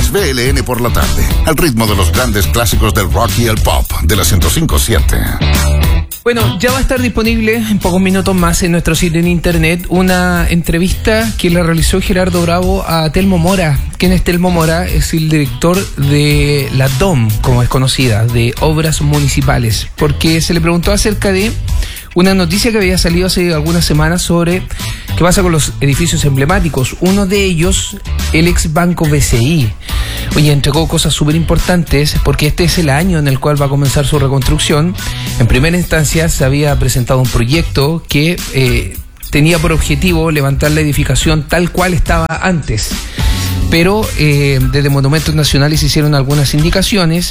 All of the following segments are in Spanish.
viernes, BLN por la tarde, al ritmo de los grandes clásicos del rock y el pop de la 105.7. Bueno, ya va a estar disponible en pocos minutos más en nuestro sitio en internet una entrevista que le realizó Gerardo Bravo a Telmo Mora. ¿Quién es Telmo Mora? Es el director de la DOM, como es conocida, de Obras Municipales, porque se le preguntó acerca de una noticia que había salido hace algunas semanas sobre qué pasa con los edificios emblemáticos. Uno de ellos, el ex Banco BCI. Oye, entregó cosas súper importantes porque este es el año en el cual va a comenzar su reconstrucción. En primera instancia se había presentado un proyecto que tenía por objetivo levantar la edificación tal cual estaba antes. Pero desde Monumentos Nacionales se hicieron algunas indicaciones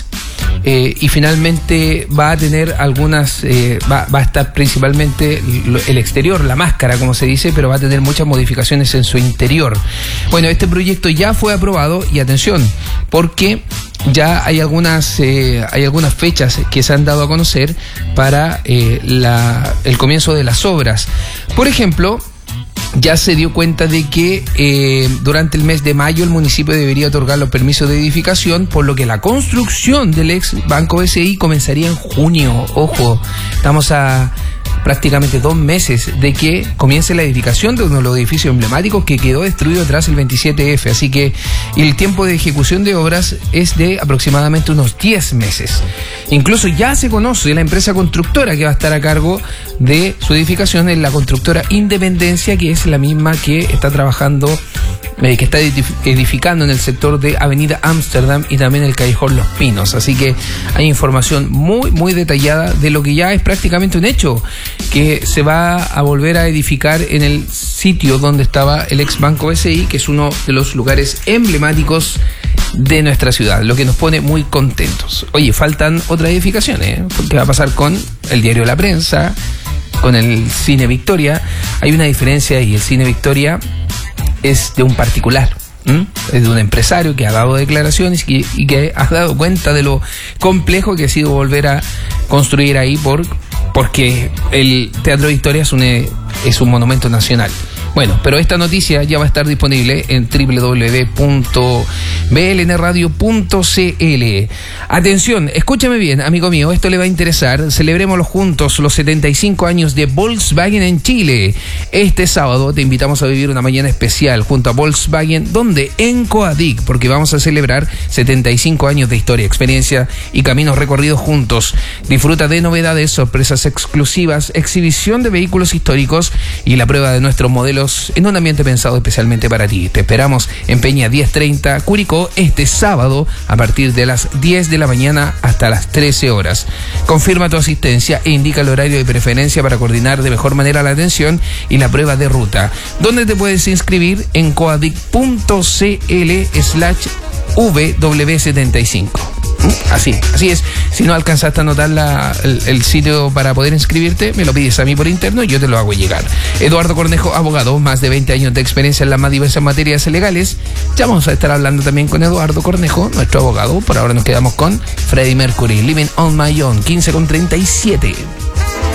y finalmente va a tener algunas, va a estar principalmente el exterior, la máscara como se dice, pero va a tener muchas modificaciones en su interior. Bueno, este proyecto ya fue aprobado y atención, porque ya hay algunas fechas que se han dado a conocer para el comienzo de las obras. Por ejemplo, ya se dio cuenta de que durante el mes de mayo el municipio debería otorgar los permisos de edificación, por lo que la construcción del ex Banco BCI comenzaría en junio. Ojo, estamos a prácticamente 2 meses de que comience la edificación de uno de los edificios emblemáticos que quedó destruido tras el 27F, así que el tiempo de ejecución de obras es de aproximadamente unos 10 meses. Incluso ya se conoce la empresa constructora que va a estar a cargo de su edificación, es la constructora Independencia, que es la misma que está trabajando, que está edificando en el sector de Avenida Ámsterdam y también el Callejón Los Pinos. Así que hay información muy, muy detallada de lo que ya es prácticamente un hecho, que se va a volver a edificar en el sitio donde estaba el ex Banco BCI, que es uno de los lugares emblemáticos de nuestra ciudad, lo que nos pone muy contentos. Oye, faltan otras edificaciones, porque va a pasar con el Diario La Prensa, con el Cine Victoria. Hay una diferencia y el Cine Victoria es de un particular, es de un empresario que ha dado declaraciones y que ha dado cuenta de lo complejo que ha sido volver a construir ahí porque el Teatro Victoria es un monumento nacional. Bueno, pero esta noticia ya va a estar disponible en www.blnradio.cl. Atención, escúchame bien, amigo mío, esto le va a interesar. Celebremoslo juntos, los 75 años de Volkswagen en Chile. Este sábado te invitamos a vivir una mañana especial junto a Volkswagen, donde en Coadic, porque vamos a celebrar 75 años de historia, experiencia y caminos recorridos juntos. Disfruta de novedades, sorpresas exclusivas, exhibición de vehículos históricos y la prueba de nuestros modelos en un ambiente pensado especialmente para ti. Te esperamos en Peña 1030, Curicó, este sábado a partir de las 10 de la mañana hasta las 13 horas. Confirma tu asistencia e indica el horario de preferencia para coordinar de mejor manera la atención y la prueba de ruta. ¿Dónde te puedes inscribir? En coadic.cl/WW75. Así es. Si no alcanzaste a anotar el sitio para poder inscribirte, me lo pides a mí por interno y yo te lo hago llegar. Eduardo Cornejo, abogado, más de 20 años de experiencia en las más diversas materias legales. Ya vamos a estar hablando también con Eduardo Cornejo, nuestro abogado. Por ahora nos quedamos con Freddie Mercury, Living on My Own, 15:37.